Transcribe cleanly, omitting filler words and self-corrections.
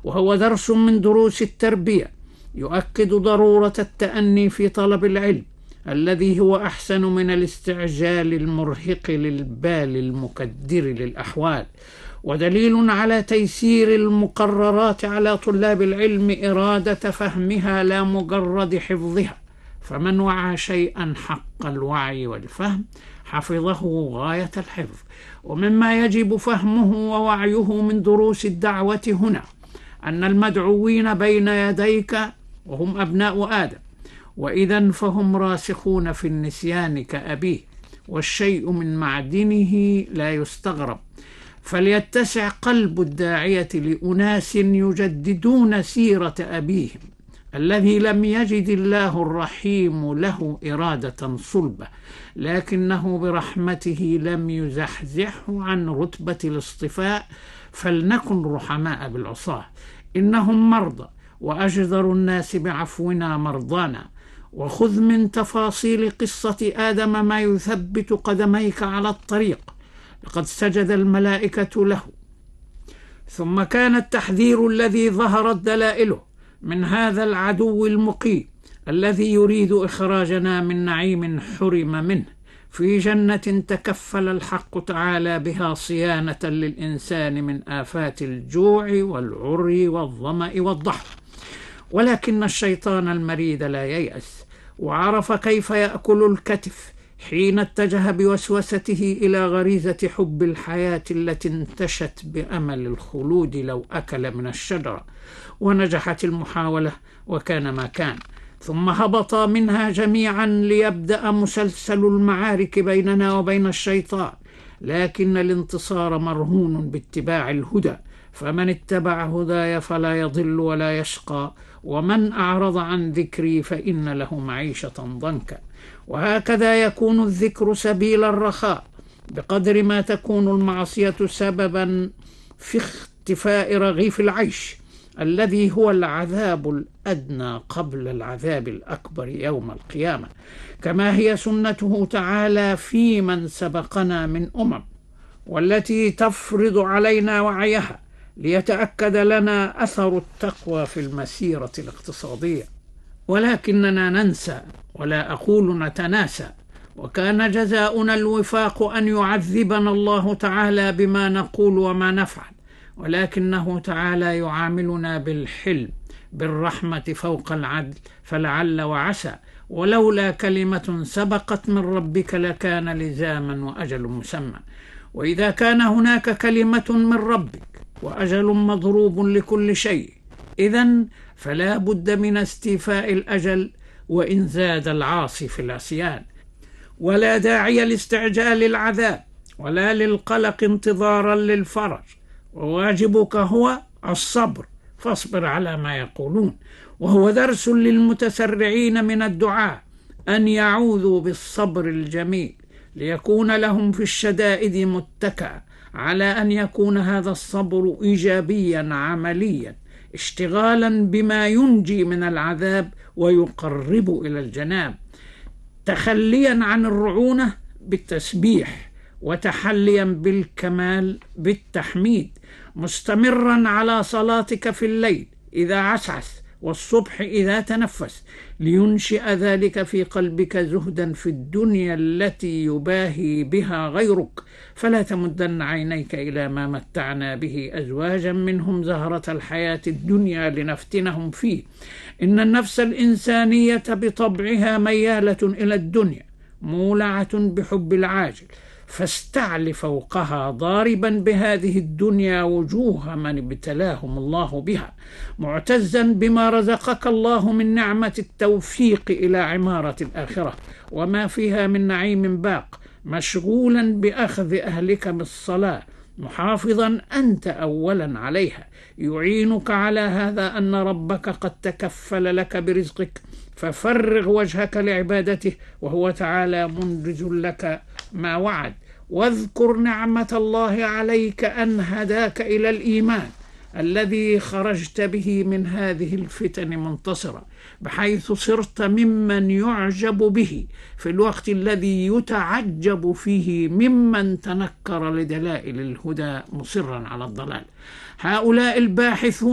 وهو درس من دروس التربية يؤكد ضرورة التأني في طلب العلم الذي هو أحسن من الاستعجال المرهق للبال المكدر للأحوال، ودليل على تيسير المقررات على طلاب العلم إرادة فهمها لا مجرد حفظها، فمن وعى شيئا حق الوعي والفهم حفظه غاية الحفظ. ومما يجب فهمه ووعيه من دروس الدعوة هنا أن المدعوين بين يديك وهم أبناء آدم، وإذا فهم راسخون في النسيان كأبيه، والشيء من معدنه لا يستغرب، فليتسع قلب الداعية لأناس يجددون سيرة أبيهم الذي لم يجد الله الرحيم له إرادة صلبة، لكنه برحمته لم يزحزحه عن رتبة الاصطفاء. فلنكن رحماء بالعصاة، إنهم مرضى، وأجدر الناس بعفونا مرضانا. وخذ من تفاصيل قصة آدم ما يثبت قدميك على الطريق. لقد سجد الملائكة له، ثم كان التحذير الذي ظهرت دلائله من هذا العدو المقيم الذي يريد إخراجنا من نعيم حرم منه في جنة تكفل الحق تعالى بها صيانة للإنسان من آفات الجوع والعري والظمأ والضحك. ولكن الشيطان المريد لا ييأس، وعرف كيف يأكل الكتف حين اتجه بوسوسته إلى غريزة حب الحياة التي انتشت بأمل الخلود لو أكل من الشجرة، ونجحت المحاولة وكان ما كان. ثم هبطا منها جميعا ليبدأ مسلسل المعارك بيننا وبين الشيطان، لكن الانتصار مرهون باتباع الهدى، فمن اتبع هداي فلا يضل ولا يشقى، ومن أعرض عن ذكري فإن له معيشة ضنكا. وهكذا يكون الذكر سبيل الرخاء بقدر ما تكون المعصية سببا في اختفاء رغيف العيش الذي هو العذاب الأدنى قبل العذاب الأكبر يوم القيامة، كما هي سنته تعالى في من سبقنا من والتي تفرض علينا وعيها ليتأكد لنا أثر التقوى في المسيرة الاقتصادية. ولكننا ننسى، ولا أقول نتناسى، وكان جزاؤنا الوفاق أن يعذبنا الله تعالى بما نقول وما نفعل، ولكنه تعالى يعاملنا بالحلم بالرحمة فوق العدل، فلعل وعسى، ولولا كلمة سبقت من ربك لكان لزاما وأجل مسمى. وإذا كان هناك كلمة من ربك وأجل مضروب لكل شيء، إذن فلا بد من استيفاء الأجل وإن زاد العاصي في العصيان، ولا داعي لاستعجال العذاب ولا للقلق انتظارا للفرج، وواجبك هو الصبر، فاصبر على ما يقولون. وهو درس للمتسرعين من الدعاء أن يعوذوا بالصبر الجميل ليكون لهم في الشدائد متكأ، على أن يكون هذا الصبر إيجابيا عمليا اشتغالا بما ينجي من العذاب ويقرب إلى الجناب، تخليا عن الرعونة بالتسبيح، وتحليا بالكمال بالتحميد، مستمرا على صلاتك في الليل إذا عسعس والصبح إذا تنفس، لينشئ ذلك في قلبك زهدا في الدنيا التي يباهي بها غيرك. فلا تمدن عينيك إلى ما متعنا به أزواجا منهم زهرة الحياة الدنيا لنفتنهم فيه، إن النفس الإنسانية بطبعها ميالة إلى الدنيا مولعة بحب العاجل، فاستعل فوقها ضاربا بهذه الدنيا وجوه من ابتلاهم الله بها، معتزا بما رزقك الله من نعمة التوفيق إلى عمارة الآخرة وما فيها من نعيم باق، مشغولا بأخذ أهلك بالصلاة، محافظا أنت أولا عليها. يعينك على هذا أن ربك قد تكفل لك برزقك، ففرغ وجهك لعبادته، وهو تعالى منجز لك ما وعد. واذكر نعمة الله عليك أن هداك إلى الإيمان الذي خرجت به من هذه الفتن منتصرا، بحيث صرت ممن يعجب به في الوقت الذي يتعجب فيه ممن تنكر لدلائل الهدى مصرا على الضلال. هؤلاء الباحثون